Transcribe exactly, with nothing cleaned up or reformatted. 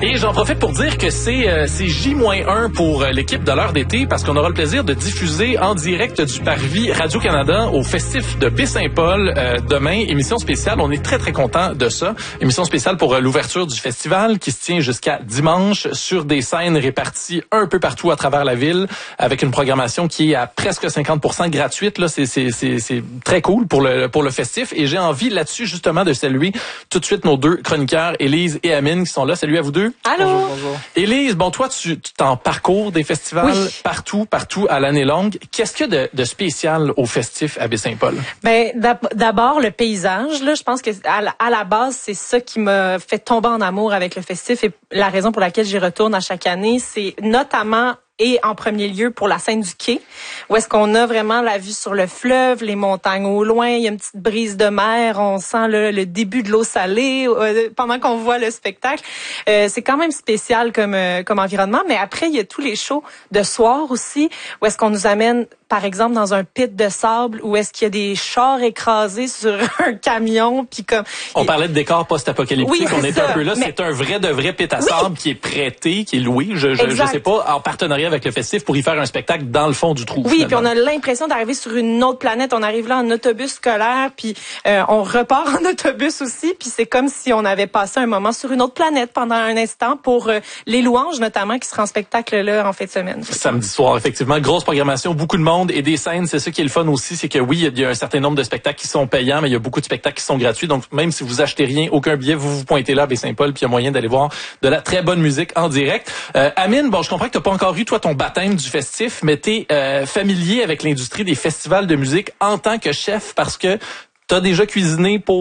Et j'en profite pour dire que c'est euh, c'est J un pour euh, l'équipe de l'heure d'été parce qu'on aura le plaisir de diffuser en direct du Parvis Radio-Canada au festif de Baie-Saint-Paul euh, demain. Émission spéciale. On est très, très contents de ça. Émission spéciale pour euh, l'ouverture du festival qui se tient jusqu'à dimanche sur des scènes réparties un peu partout à travers la ville avec une programmation qui est à presque cinquante pour cent gratuite. Là, c'est, c'est, c'est, c'est très cool pour le, pour le festif. Et j'ai envie là-dessus justement de saluer tout de suite nos deux chroniqueurs, Élise et Amine, qui sont là. Salut à vous deux. Allô. Bonjour, bonjour. Élise, bon, toi, tu t'en parcours des festivals oui. partout, partout à l'année longue. Qu'est-ce qu'il y a de, de spécial au festif à Baie-Saint-Paul? Ben, d'abord, le paysage, là. Je pense que à la, à la base, c'est ça qui m'a fait tomber en amour avec le festif et la raison pour laquelle j'y retourne à chaque année, c'est notamment et en premier lieu pour la scène du quai, où est-ce qu'on a vraiment la vue sur le fleuve, les montagnes au loin, il y a une petite brise de mer, on sent le, le début de l'eau salée euh, pendant qu'on voit le spectacle. Euh, c'est quand même spécial comme euh, comme environnement, mais après il y a tous les shows de soir aussi, où est-ce qu'on nous amène par exemple dans un pit de sable, où est-ce qu'il y a des chars écrasés sur un camion, puis comme on parlait de décor post-apocalyptique, oui, on est ça, un peu là, mais... c'est un vrai de vrai pit à oui. sable qui est prêté, qui est loué, je je, je sais pas, en partenariat avec le festif pour y faire un spectacle dans le fond du trou. Oui, puis on a l'impression d'arriver sur une autre planète. On arrive là en autobus scolaire, puis euh, on repart en autobus aussi, puis c'est comme si on avait passé un moment sur une autre planète pendant un instant pour euh, les louanges notamment qui sera en spectacle là en fin de semaine. Samedi soir, effectivement, grosse programmation, beaucoup de monde et des scènes. C'est ça qui est le fun aussi, c'est que oui, il y a un certain nombre de spectacles qui sont payants, mais il y a beaucoup de spectacles qui sont gratuits. Donc même si vous achetez rien, aucun billet, vous vous pointez là à Baie-Saint-Paul, puis il y a moyen d'aller voir de la très bonne musique en direct. Euh, Amine, bon, je comprends que t'as pas encore eu toi ton baptême du festif, mais t'es euh, familier avec l'industrie des festivals de musique en tant que chef parce que t'as déjà cuisiné pour